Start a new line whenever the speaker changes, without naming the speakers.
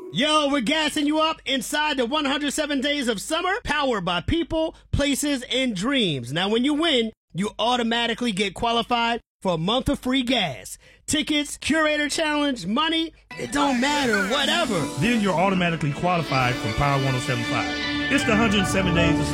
Yo, we're gassing you up inside the 107 Days of Summer, powered by people, places, and dreams. Now, when you win, you automatically get qualified for a month of free gas. Tickets, curator challenge, money, it don't matter, whatever.
Then you're automatically qualified for Power 107.5. It's the 107 Days of Summer.